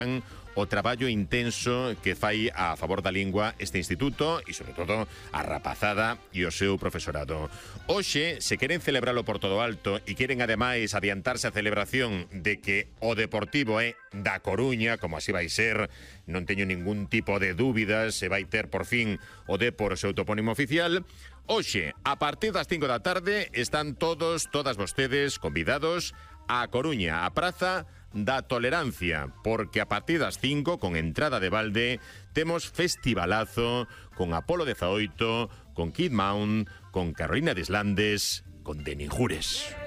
o traballo intenso que fai a favor da lingua este instituto e, sobre todo, a rapazada e o seu profesorado. Hoxe, se queren celebralo por todo alto e queren, ademais, adiantarse a celebración de que o Deportivo é da Coruña, como así vai ser, non teño ningún tipo de dúbidas, se vai ter, por fin, o Depor o seu topónimo oficial. Hoxe, a partir das 5 da tarde, están todas vostedes convidados a Coruña, a Praza da Tolerancia, porque a partir das 5, con entrada de balde, temos festivalazo con Apolo 18, con Kid Mount, con Carolina Deslandes, con Denis Jures.